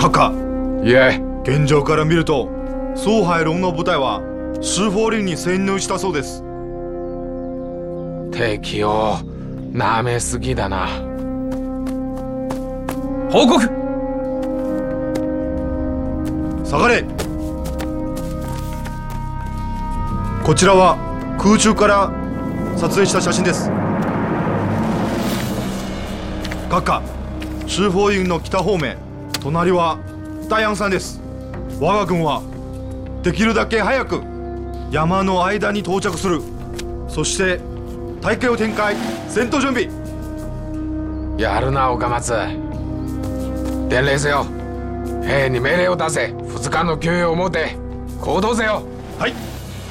閣下。 いえ。 現状から見ると総廃論の部隊はシュフォーリンに潜入したそうです。 敵をなめすぎだな。 報告。 下がれ。こちらは空中から撮影した写真です。閣下、シュフォーリンの北方面、隣は大安山です。我が軍はできるだけ早く山の間に到着する。そして大会を展開、戦闘準備。 やるな岡松。伝令せよ。兵に命令を出せ。2日の給与を持て行動せよ。 はい。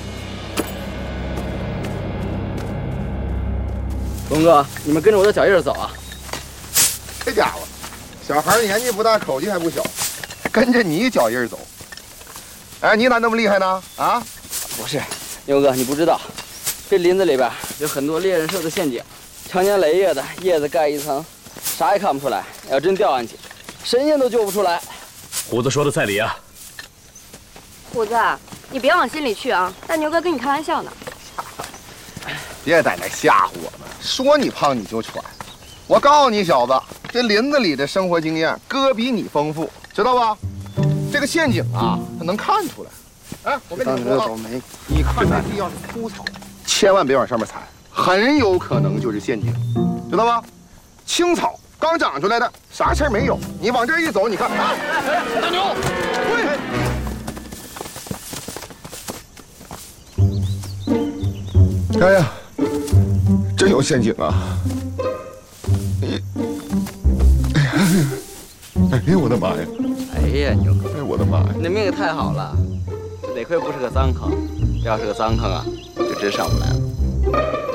龙哥，你们跟着我的脚印走啊！ 这家伙，小孩年纪不大，口气还不小，跟着你脚印走。哎，你咋那么厉害呢？啊？ 不是，牛哥，你不知道，这林子里边有很多猎人设的陷阱，长年累月的，叶子盖一层，啥也看不出来。要真掉下去，神仙都救不出来。 虎子说的在理啊。 虎子，你别往心里去啊，大牛哥跟你开玩笑呢。 别在那吓唬我们，说你胖你就喘。我告诉你小子，这林子里的生活经验，哥比你丰富，知道吧？这个陷阱啊，它能看出来。哎，我跟你说啊，你看那地要是枯草，千万别往上面踩，很有可能就是陷阱，知道吧？青草刚长出来的，啥事儿没有，你往这一走，你看，啊，大牛，对，哎呀！真有陷阱啊！哎呀，我的妈呀！ 哎呀，牛哥， 哎，我的妈呀！ 你的命也太好了，得亏不是个脏坑，要是个脏坑啊，就真上不来了。